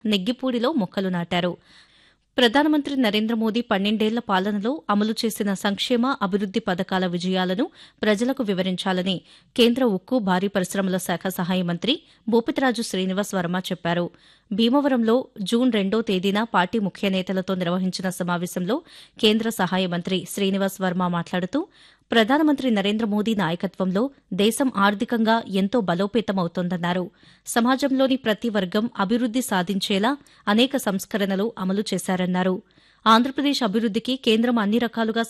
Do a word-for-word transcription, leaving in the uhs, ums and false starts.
నెగ్గిపూడిలో మొక్కలు నాటారు. ప్రధానమంత్రి నరేంద్ర మోదీ పన్నెండేళ్ల పాలనలో అమలు చేసిన సంక్షేమ అభివృద్ది పథకాల విజయాలను ప్రజలకు వివరించాలని కేంద్ర ఉక్కు భారీ పరిశ్రమల శాఖ సహాయ మంత్రి భూపతిరాజు శ్రీనివాస్ వర్మ చెప్పారు. భీమవరంలో జూన్ రెండో తేదీన పార్టీ ముఖ్య నేతలతో నిర్వహించిన సమావేశంలో కేంద్ర సహాయ మంత్రి శ్రీనివాస్ వర్మ మాట్లాడుతూ ప్రధానమంత్రి నరేంద్ర మోదీ నాయకత్వంలో దేశం ఆర్థికంగా ఎంతో బలోపేతమవుతోందన్నారు. సమాజంలోని ప్రతి వర్గం అభివృద్ది సాధించేలా అనేక సంస్కరణలు అమలు చేశారన్నారు. ఆంధ్రప్రదేశ్ అభివృద్దికి కేంద్రం అన్ని రకాలుగా